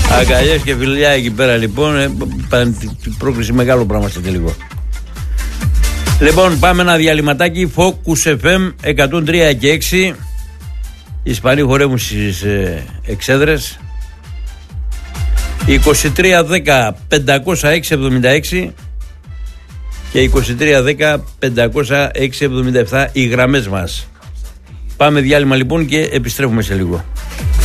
Αγκαλιές και φιλιά εκεί πέρα λοιπόν. Πρόκληση μεγάλο πράγμα σε τελικό. Λοιπόν, πάμε ένα διαλυματάκι. Focus FM 103 και 6. Οι Ισπανοί χορεύουν στις εξέδρες. 2310 506 76 και 2310 506 77 οι γραμμές μας. Πάμε διάλειμμα λοιπόν και επιστρέφουμε σε λίγο.